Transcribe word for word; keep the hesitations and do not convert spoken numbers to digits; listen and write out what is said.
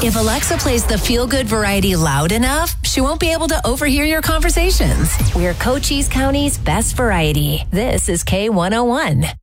If Alexa plays the feel-good variety loud enough, she won't be able to overhear your conversations. We're Cochise County's best variety. This is K one oh one.